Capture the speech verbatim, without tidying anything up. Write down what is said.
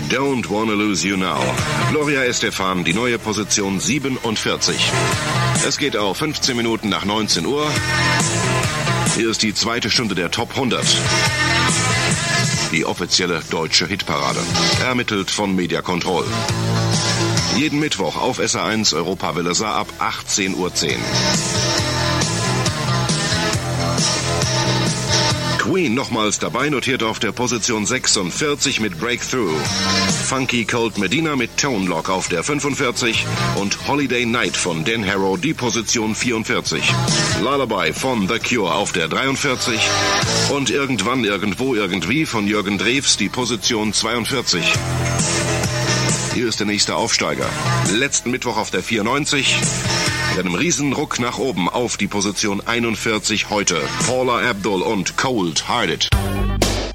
Don't Wanna Lose You Now. Gloria Estefan, die neue Position siebenundvierzig. Es geht auf fünfzehn Minuten nach neunzehn Uhr. Hier ist die zweite Stunde der Top hundert. Die offizielle deutsche Hitparade. Ermittelt von Media Control. Jeden Mittwoch auf S R eins Europawelle Saar ab achtzehn Uhr zehn. Queen nochmals dabei, notiert auf der Position sechsundvierzig mit Breakthrough. Funky Cold Medina mit Tone Lock auf der fünfundvierzig und Holiday Night von Dan Harrow die Position vierundvierzig. Lullaby von The Cure auf der dreiundvierzig und Irgendwann, Irgendwo, Irgendwie von Jürgen Drews die Position zweiundvierzig. Hier ist der nächste Aufsteiger. Letzten Mittwoch auf der vierundneunzig. Mit einem Riesenruck nach oben auf die Position einundvierzig heute. Paula Abdul und Cold Hearted.